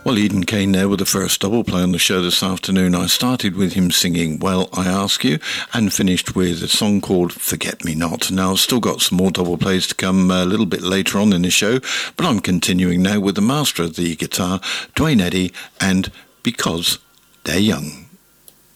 Well, Eden Kane there with the first double play on the show this afternoon. I started with him singing Well, I Ask You and finished with a song called Forget Me Not. Now, I've still got some more double plays to come a little bit later on in the show, but I'm continuing now with the master of the guitar, Duane Eddy, and Because They're Young.